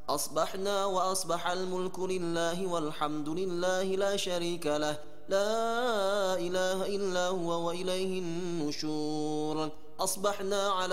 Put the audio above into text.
أصبحنا وأصبح الملك لله والحمد لله لا شريك له، لا إله إلا هو وإليه النشور. أصبحنا على